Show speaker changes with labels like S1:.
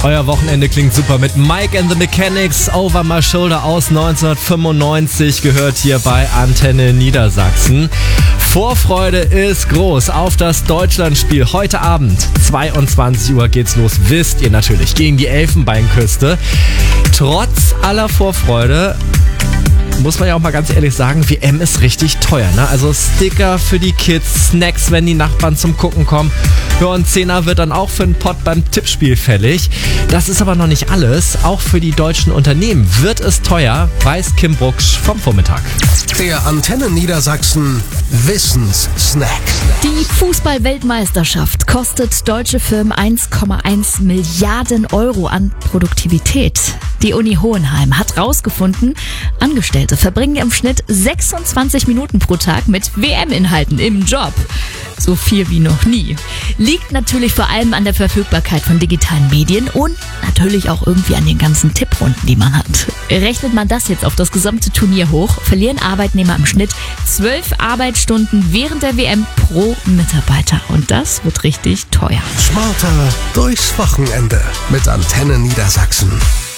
S1: Euer Wochenende klingt super mit Mike and the Mechanics, Over My Shoulder aus 1995, gehört hier bei Antenne Niedersachsen. Vorfreude ist groß auf das Deutschlandspiel. Heute Abend, 22 Uhr geht's los, wisst ihr natürlich, gegen die Elfenbeinküste. Trotz aller Vorfreude muss man ja auch mal ganz ehrlich sagen, WM ist richtig teuer, ne? Also Sticker für die Kids, Snacks, wenn die Nachbarn zum Gucken kommen. Ja, und 10er wird dann auch für einen Pott beim Tippspiel fällig. Das ist aber noch nicht alles. Auch für die deutschen Unternehmen wird es teuer, weiß Kim Brucksch vom Vormittag.
S2: Der Antenne Niedersachsen Wissenssnack.
S3: Die Fußball-Weltmeisterschaft kostet deutsche Firmen 1,1 Milliarden Euro an Produktivität. Die Uni Hohenheim hat rausgefunden, Angestellte verbringen im Schnitt 26 Minuten pro Tag mit WM-Inhalten im Job. So viel wie noch nie. Liegt natürlich vor allem an der Verfügbarkeit von digitalen Medien und natürlich auch irgendwie an den ganzen Tipprunden, die man hat. Rechnet man das jetzt auf das gesamte Turnier hoch, verlieren Arbeitnehmer im Schnitt 12 Arbeitsstunden während der WM pro Mitarbeiter. Und das wird richtig teuer.
S2: Smarter durchs Wochenende mit Antenne Niedersachsen.